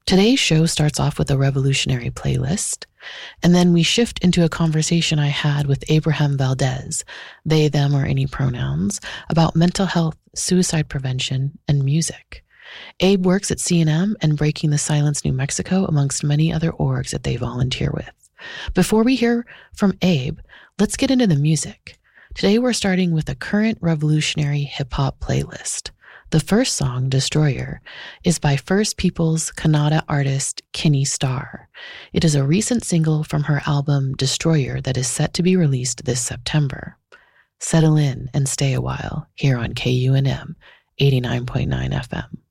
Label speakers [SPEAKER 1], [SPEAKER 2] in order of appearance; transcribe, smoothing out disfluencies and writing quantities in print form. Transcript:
[SPEAKER 1] Today's show starts off with a revolutionary playlist, and then we shift into a conversation I had with Abraham Valdez, they, them, or any pronouns, about mental health, suicide prevention, and music. Abe works at C&M and Breaking the Silence New Mexico, amongst many other orgs that they volunteer with. Before we hear from Abe, let's get into the music. Today we're starting with a current revolutionary hip-hop playlist. The first song, Destroyer, is by First Peoples Kannada artist Kinney Starr. It is a recent single from her album Destroyer that is set to be released this September. Settle in and stay a while here on KUNM 89.9 FM.